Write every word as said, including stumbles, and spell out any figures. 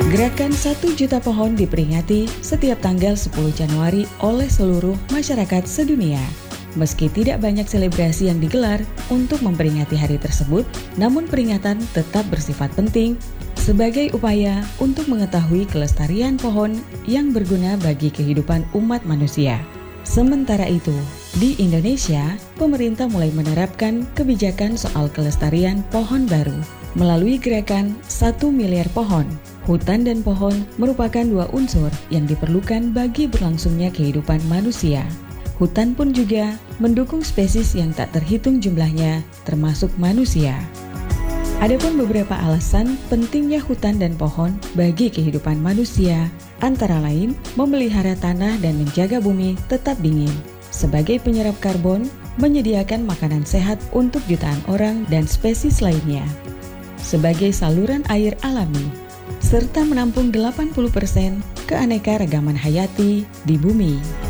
Gerakan satu juta pohon diperingati setiap tanggal sepuluh Januari oleh seluruh masyarakat sedunia. Meski tidak banyak selebrasi yang digelar untuk memperingati hari tersebut, namun peringatan tetap bersifat penting sebagai upaya untuk mengetahui kelestarian pohon yang berguna bagi kehidupan umat manusia. Sementara itu, di Indonesia, pemerintah mulai menerapkan kebijakan soal kelestarian pohon baru melalui gerakan satu miliar pohon. Hutan dan pohon merupakan dua unsur yang diperlukan bagi berlangsungnya kehidupan manusia. Hutan pun juga mendukung spesies yang tak terhitung jumlahnya, termasuk manusia. Adapun beberapa alasan pentingnya hutan dan pohon bagi kehidupan manusia, antara lain memelihara tanah dan menjaga bumi tetap dingin, sebagai penyerap karbon, menyediakan makanan sehat untuk jutaan orang dan spesies lainnya, sebagai saluran air alami, serta menampung delapan puluh persen keanekaragaman hayati di bumi.